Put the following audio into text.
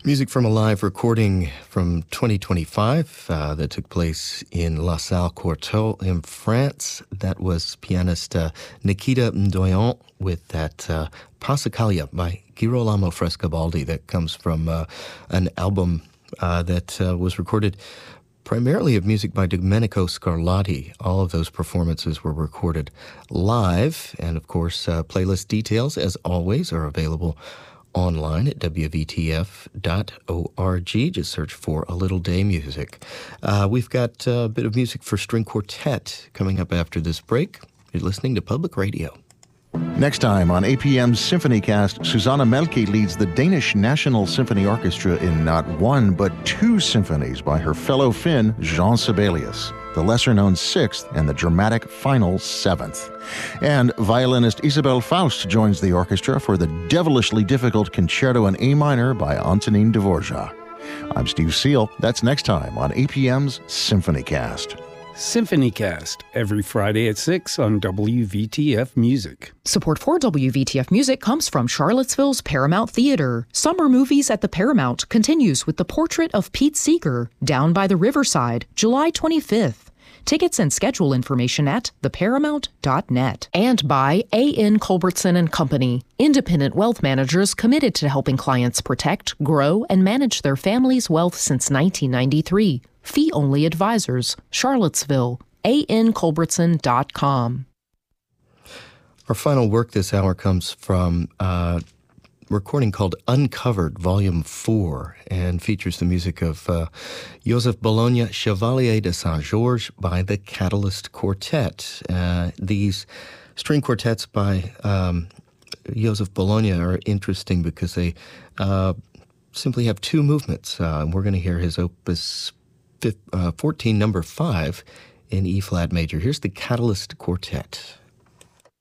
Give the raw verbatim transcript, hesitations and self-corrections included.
Music from a live recording from twenty twenty-five uh, that took place in La Salle Courtauld in France. That was pianist uh, Nikita Ndoyen with that uh, Passacaglia by Girolamo Frescobaldi that comes from uh, an album uh, that uh, was recorded primarily of music by Domenico Scarlatti. All of those performances were recorded live, and of course, uh, playlist details, as always, are available online at w v t f dot org. Just search for A Little Day Music. Uh, we've got a bit of music for string quartet coming up after this break. You're listening to Public Radio. Next time on A P M's Symphonycast, Susanna Melke leads the Danish National Symphony Orchestra in not one but two symphonies by her fellow Finn, Jean Sibelius, the lesser-known Sixth and the dramatic final Seventh. And violinist Isabelle Faust joins the orchestra for the devilishly difficult Concerto in A minor by Antonin Dvorak. I'm Steve Seal. That's next time on A P M's Symphonycast. Symphonycast, every Friday at six on W V T F Music. Support for W V T F Music comes from Charlottesville's Paramount Theater. Summer Movies at the Paramount continues with The Portrait of Pete Seeger, Down by the Riverside, July twenty-fifth. Tickets and schedule information at the paramount dot net. And by A N Culbertson and Company, independent wealth managers committed to helping clients protect, grow, and manage their family's wealth since nineteen ninety-three. Fee-only advisors, Charlottesville, A N Culbertson dot com. Our final work this hour comes from a recording called Uncovered, Volume four, and features the music of uh, Joseph Bologna, Chevalier de Saint-Georges by the Catalyst Quartet. Uh, these string quartets by um, Joseph Bologna are interesting because they uh, simply have two movements. Uh, we're going to hear his opus fourteen, number five, in E-flat major. Here's the Catalyst Quartet.